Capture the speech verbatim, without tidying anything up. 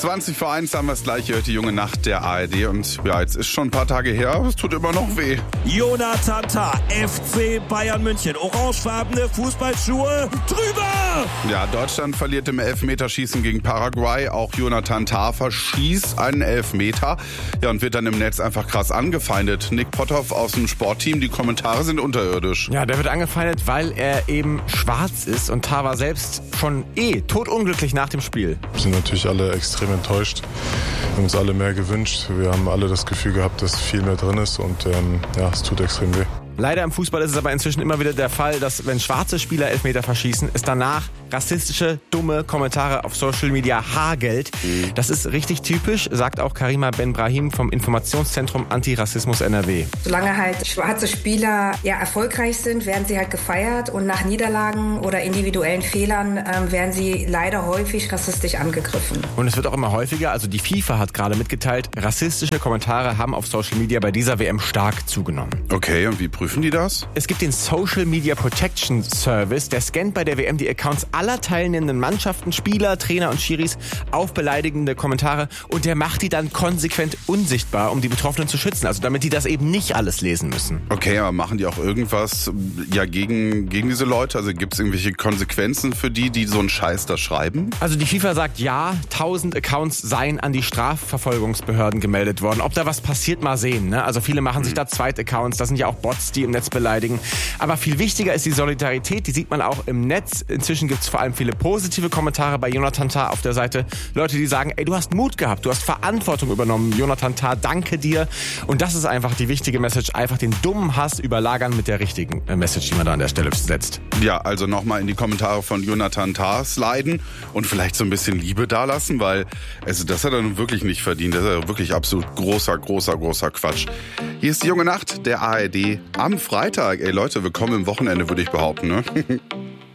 zwanzig vor eins haben wir es gleich, hört die junge Nacht der A R D. Und ja, jetzt ist schon ein paar Tage her, aber es tut immer noch weh. Jonathan Tah, F C Bayern München, orangefarbene Fußballschuhe, drüber! Ja, Deutschland verliert im Elfmeterschießen gegen Paraguay. Auch Jonathan Tah verschießt einen Elfmeter. Ja, und wird dann im Netz einfach krass angefeindet. Nick Potthoff aus dem Sportteam, die Kommentare sind unterirdisch. Ja, der wird angefeindet, weil er eben schwarz ist. Und Tah war selbst schon eh totunglücklich nach dem Spiel. Wir sind natürlich alle extrem enttäuscht. Wir haben uns alle mehr gewünscht. Wir haben alle das Gefühl gehabt, dass viel mehr drin ist. Und ähm, ja, es tut extrem weh. Leider im Fußball ist es aber inzwischen immer wieder der Fall, dass wenn schwarze Spieler Elfmeter verschießen, es danach rassistische, dumme Kommentare auf Social Media hagelt. Das ist richtig typisch, sagt auch Karima Ben-Brahim vom Informationszentrum Antirassismus N R W. Solange halt schwarze Spieler ja erfolgreich sind, werden sie halt gefeiert und nach Niederlagen oder individuellen Fehlern ähm, werden sie leider häufig rassistisch angegriffen. Und es wird auch immer häufiger, also die FIFA hat gerade mitgeteilt, rassistische Kommentare haben auf Social Media bei dieser W M stark zugenommen. Okay, und wie prüfen die das? Es gibt den Social Media Protection Service, der scannt bei der W M die Accounts aller teilnehmenden Mannschaften, Spieler, Trainer und Schiris auf beleidigende Kommentare und der macht die dann konsequent unsichtbar, um die Betroffenen zu schützen, also damit die das eben nicht alles lesen müssen. Okay, aber machen die auch irgendwas ja gegen, gegen diese Leute? Also gibt es irgendwelche Konsequenzen für die, die so einen Scheiß da schreiben? Also die FIFA sagt ja, tausend Accounts seien an die Strafverfolgungsbehörden gemeldet worden. Ob da was passiert, mal sehen. Ne? Also viele machen sich da Zweit-Accounts, das sind ja auch Bots, die im Netz beleidigen. Aber viel wichtiger ist die Solidarität, die sieht man auch im Netz. Inzwischen gibt es vor allem viele positive Kommentare bei Jonathan Tah auf der Seite. Leute, die sagen, ey, du hast Mut gehabt, du hast Verantwortung übernommen. Jonathan Tah, danke dir. Und das ist einfach die wichtige Message, einfach den dummen Hass überlagern mit der richtigen Message, die man da an der Stelle setzt. Ja, also nochmal in die Kommentare von Jonathan Tah sliden und vielleicht so ein bisschen Liebe dalassen, weil also das hat er nun wirklich nicht verdient. Das ist ja wirklich absolut großer, großer, großer Quatsch. Hier ist die junge Nacht der A R D am Freitag. Ey Leute, willkommen im Wochenende, würde ich behaupten, ne?